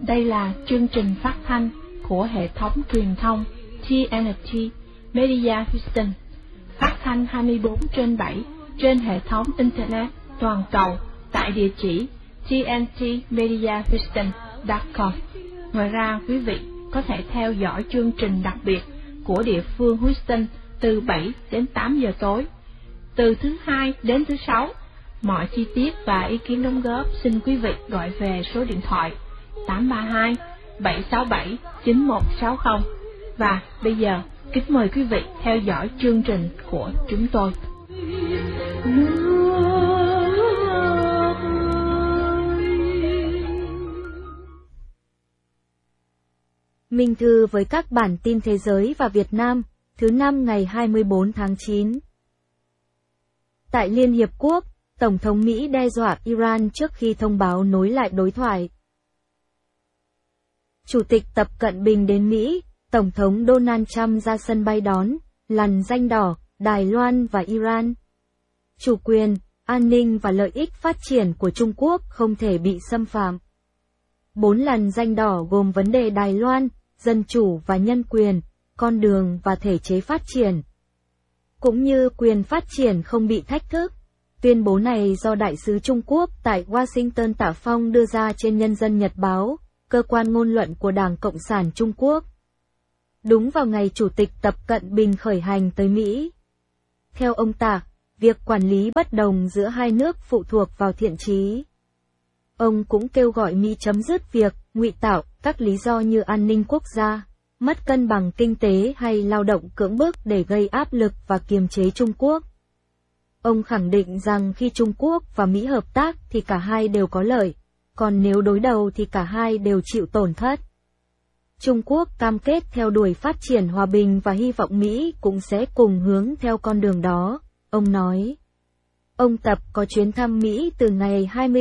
Đây là chương trình phát thanh của hệ thống truyền thông TNT Media Houston, phát thanh 24/7 trên hệ thống Internet toàn cầu tại địa chỉ tntmediahouston.com. Ngoài ra, quý vị có thể theo dõi chương trình đặc biệt của địa phương Houston từ 7 đến 8 giờ tối, từ thứ Hai đến thứ Sáu. Mọi chi tiết và ý kiến đóng góp xin quý vị gọi về số điện thoại 832 767 9160. Và bây giờ, kính mời quý vị theo dõi chương trình của chúng tôi. Minh thư với các bản tin thế giới và Việt Nam, thứ năm ngày 24 tháng 9. Tại Liên Hiệp Quốc, Tổng thống Mỹ đe dọa Iran trước khi thông báo nối lại đối thoại. Chủ tịch Tập Cận Bình đến Mỹ, Tổng thống Donald Trump ra sân bay đón, lằn ranh đỏ, Đài Loan và Iran. Chủ quyền, an ninh và lợi ích phát triển của Trung Quốc không thể bị xâm phạm. 4 lằn ranh đỏ gồm vấn đề Đài Loan, dân chủ và nhân quyền, con đường và thể chế phát triển, cũng như quyền phát triển không bị thách thức. Tuyên bố này do Đại sứ Trung Quốc tại Washington Tạ Phong đưa ra trên Nhân dân Nhật báo, cơ quan ngôn luận của Đảng Cộng sản Trung Quốc. Đúng vào ngày Chủ tịch Tập Cận Bình khởi hành tới Mỹ. Theo ông Tạ, việc quản lý bất đồng giữa hai nước phụ thuộc vào thiện chí. Ông cũng kêu gọi Mỹ chấm dứt việc ngụy tạo các lý do như an ninh quốc gia, mất cân bằng kinh tế hay lao động cưỡng bức để gây áp lực và kiềm chế Trung Quốc. Ông khẳng định rằng khi Trung Quốc và Mỹ hợp tác thì cả hai đều có lợi, còn nếu đối đầu thì cả hai đều chịu tổn thất. Trung Quốc cam kết theo đuổi phát triển hòa bình và hy vọng Mỹ cũng sẽ cùng hướng theo con đường đó, ông nói. Ông Tập có chuyến thăm Mỹ từ ngày 20